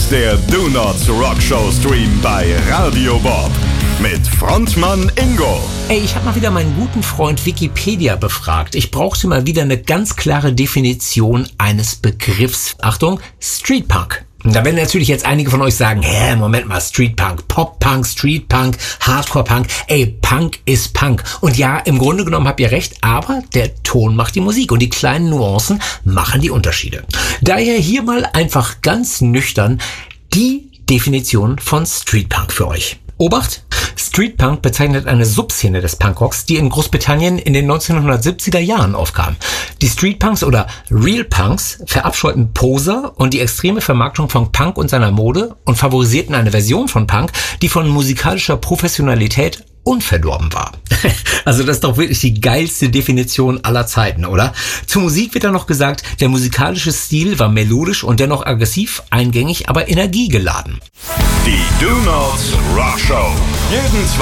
ist der Do Nots Rock Show Stream bei Radio Bob mit Frontmann Ingo. Ey, ich habe mal wieder meinen guten Freund Wikipedia befragt. Ich brauchte mal wieder eine ganz klare Definition eines Begriffs. Achtung, Streetpunk. Da werden natürlich jetzt einige von euch sagen, Moment mal, Streetpunk, Pop-Punk, Streetpunk, Hardcore-Punk, Punk ist Punk. Und ja, im Grunde genommen habt ihr recht, aber der Ton macht die Musik und die kleinen Nuancen machen die Unterschiede. Daher hier mal einfach ganz nüchtern die Definition von Streetpunk für euch. Obacht! Streetpunk bezeichnet eine Subszene des Punkrocks, die in Großbritannien in den 1970er Jahren aufkam. Die Streetpunks oder Real Punks verabscheuten Poser und die extreme Vermarktung von Punk und seiner Mode und favorisierten eine Version von Punk, die von musikalischer Professionalität unverdorben war. Also das ist doch wirklich die geilste Definition aller Zeiten, oder? Zur Musik wird dann noch gesagt, der musikalische Stil war melodisch und dennoch aggressiv, eingängig, aber energiegeladen. Die Do Nots Rock Show. Jeden